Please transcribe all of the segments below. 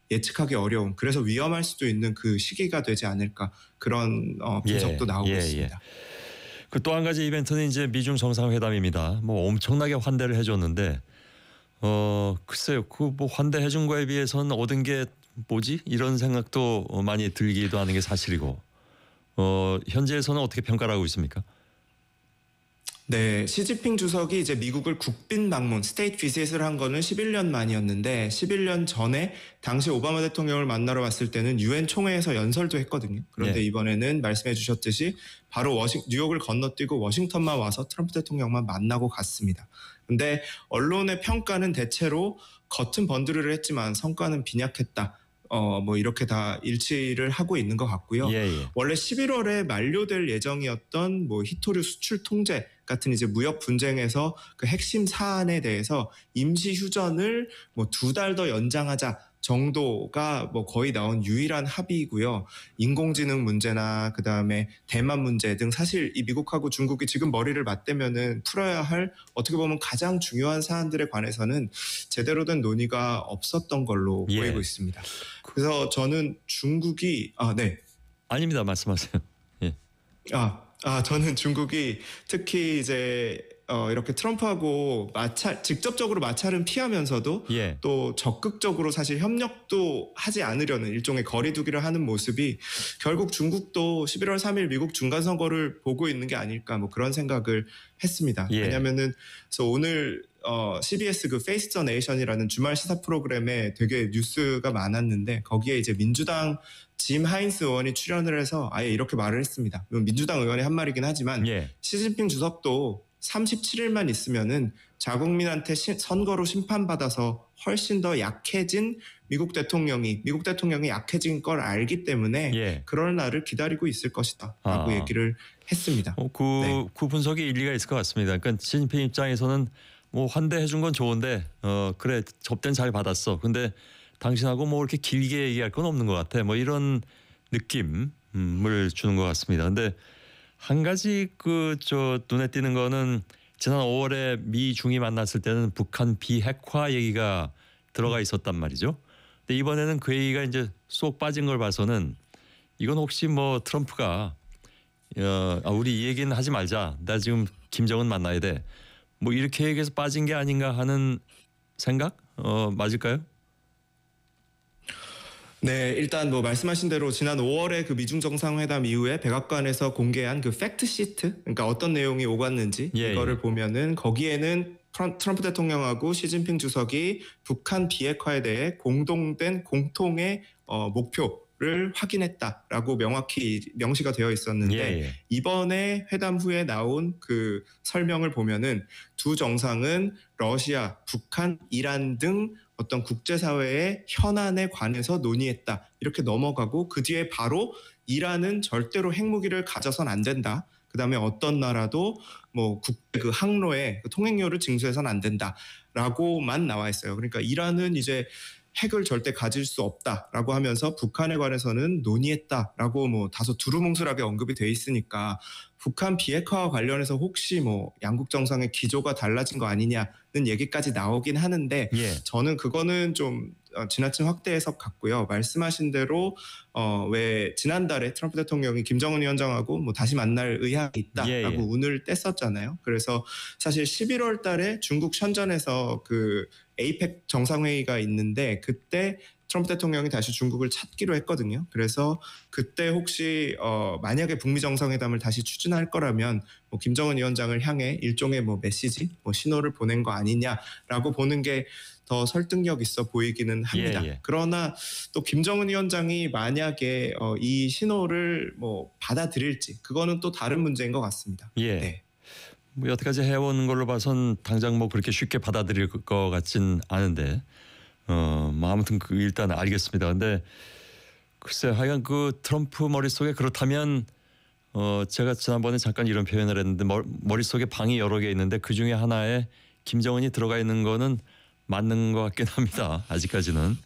예측하기 어려운, 그래서 위험할 수도 있는 그 시기가 되지 않을까, 그런 분석도 나오고 있습니다. 그 또 한 가지 이벤트는 이제 미중 정상회담입니다. 뭐 엄청나게 환대를 해줬는데 글쎄요, 그 뭐 환대해준 거에 비해서는 얻은 게 뭐지? 이런 생각도 많이 들기도 하는 게 사실이고, 현지에서는 어떻게 평가를 하고 있습니까? 네, 시진핑 주석이 이제 미국을 국빈 방문, 스테이트 비짓을 한 거는 11년 만이었는데 11년 전에 당시 오바마 대통령을 만나러 왔을 때는 유엔 총회에서 연설도 했거든요. 그런데 이번에는 말씀해 주셨듯이 바로 뉴욕을 건너뛰고 워싱턴만 와서 트럼프 대통령만 만나고 갔습니다. 근데 언론의 평가는 대체로 겉은 번드르르 했지만 성과는 빈약했다. 뭐 이렇게 다 일치를 하고 있는 것 같고요. 원래 11월에 만료될 예정이었던 뭐 히토류 수출 통제 같은 이제 무역 분쟁에서 그 핵심 사안에 대해서 임시 휴전을 뭐 2달 더 연장하자 정도가 뭐 거의 나온 유일한 합의이고요. 인공지능 문제나 그다음에 대만 문제 등 사실 이 미국하고 중국이 지금 머리를 맞대면은 풀어야 할 어떻게 보면 가장 중요한 사안들에 관해서는 제대로 된 논의가 없었던 걸로 보이고 있습니다. 그래서 저는 중국이 아닙니다. 말씀하세요. 저는 중국이 특히 이제 이렇게 트럼프하고 직접적으로 마찰은 피하면서도 또 적극적으로 사실 협력도 하지 않으려는 일종의 거리두기를 하는 모습이 결국 중국도 11월 3일 미국 중간선거를 보고 있는 게 아닐까, 뭐 그런 생각을 했습니다. 왜냐면은 그래서 오늘 CBS 그 페이스 더 네이션이라는 주말 시사 프로그램에 되게 뉴스가 많았는데 거기에 이제 민주당 짐 하인스 의원이 출연을 해서 아예 이렇게 말을 했습니다. 민주당 의원이 한 말이긴 하지만 시진핑 주석도 37일만 있으면은 자국민한테 선거로 심판받아서 훨씬 더 약해진 미국 대통령이 약해진 걸 알기 때문에 그럴 날을 기다리고 있을 것이다 라고 얘기를 했습니다. 그 분석이 일리가 있을 것 같습니다. 그러니까 시진핑 입장에서는 뭐 환대해 준 건 좋은데 그래, 접대는 잘 받았어. 근데 당신하고 뭐 이렇게 길게 얘기할 건 없는 것 같아. 뭐 이런 느낌을 주는 것 같습니다. 근데 한 가지 눈에 띄는 거는 지난 5월에 미 중이 만났을 때는 북한 비핵화 얘기가 들어가 있었단 말이죠. 근데 이번에는 그 얘기가 이제 쏙 빠진 걸 봐서는 이건 혹시 뭐 트럼프가 우리 이 얘기는 하지 말자. 나 지금 김정은 만나야 돼. 뭐 이렇게 얘기해서 빠진 게 아닌가 하는 생각? 맞을까요? 네, 일단 뭐 말씀하신 대로 지난 5월에 그 미중 정상회담 이후에 백악관에서 공개한 그 팩트 시트, 그러니까 어떤 내용이 오갔는지 이거를 보면은 거기에는 트럼프 대통령하고 시진핑 주석이 북한 비핵화에 대해 공통의 목표를 확인했다라고 명확히 명시가 되어 있었는데 이번에 회담 후에 나온 그 설명을 보면은 두 정상은 러시아, 북한, 이란 등 어떤 국제사회의 현안에 관해서 논의했다 이렇게 넘어가고, 그 뒤에 바로 이란은 절대로 핵무기를 가져선 안 된다. 그다음에 어떤 나라도 뭐 그 항로에 통행료를 징수해서는 안 된다라고만 나와 있어요. 그러니까 이란은 이제 핵을 절대 가질 수 없다라고 하면서 북한에 관해서는 논의했다라고 뭐 다소 두루뭉술하게 언급이 돼 있으니까 북한 비핵화와 관련해서 혹시 뭐 양국 정상의 기조가 달라진 거 아니냐는 얘기까지 나오긴 하는데 저는 그거는 좀 지나친 확대 해석 같고요. 말씀하신 대로 왜 지난달에 트럼프 대통령이 김정은 위원장하고 뭐 다시 만날 의향이 있다라고 운을 뗐었잖아요. 그래서 사실 11월 달에 중국 션전에서 그 에이펙 정상회의가 있는데 그때 트럼프 대통령이 다시 중국을 찾기로 했거든요. 그래서 그때 혹시 만약에 북미 정상회담을 다시 추진할 거라면 뭐 김정은 위원장을 향해 일종의 뭐 메시지, 뭐 신호를 보낸 거 아니냐라고 보는 게 더 설득력 있어 보이기는 합니다. 그러나 또 김정은 위원장이 만약에 이 신호를 뭐 받아들일지 그거는 또 다른 문제인 것 같습니다. 뭐 여태까지 해온 걸로 봐선 당장 뭐 그렇게 쉽게 받아들일 것 같진 않은데 뭐 아무튼 일단 알겠습니다. 근데 글쎄 하여간 그 트럼프 머릿속에 그렇다면 제가 지난번에 잠깐 이런 표현을 했는데 머릿속에 방이 여러 개 있는데 그중에 하나에 김정은이 들어가 있는 거는 맞는 것 같긴 합니다. 아직까지는.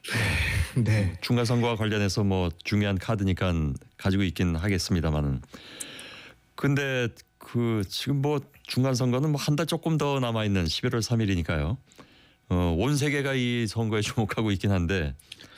중간선거와 관련해서 뭐 중요한 카드니까 가지고 있긴 하겠습니다만은. 근데 지금 뭐 중간선거는 뭐 한 달 조금 더 남아있는 11월 3일이니까요. 온 세계가 이 선거에 주목하고 있긴 한데